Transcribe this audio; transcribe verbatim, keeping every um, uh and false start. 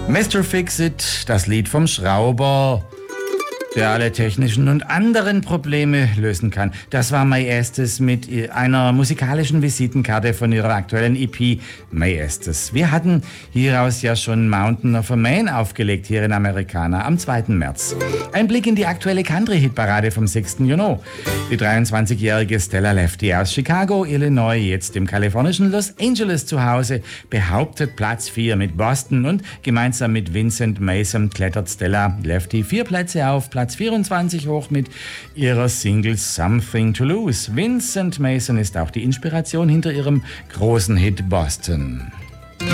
Mister Fix-It, das Lied vom Schrauber, der alle technischen und anderen Probleme lösen kann. Das war My Estes mit einer musikalischen Visitenkarte von ihrer aktuellen E P My Estes. Wir hatten hieraus ja schon Mountain of a Man aufgelegt hier in Americana am zweiten März. Ein Blick in die aktuelle Country-Hitparade vom sechsten Juni. Die dreiundzwanzigjährige Stella Lefty aus Chicago, Illinois, jetzt im kalifornischen Los Angeles zu Hause, behauptet Platz vier mit Boston und gemeinsam mit Vincent Mason klettert Stella Lefty vier Plätze auf Platz vierundzwanzig hoch mit ihrer Single Something to Lose. Vincent Mason ist auch die Inspiration hinter ihrem großen Hit Boston.